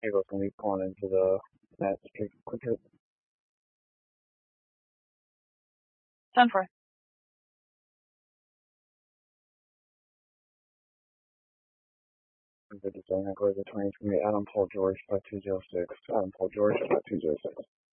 Eagles gonna be pulling into the net streak quicker. 10-4. Good design. I go to the 20 from Adam Paul George 5206. Adam Paul George 5206.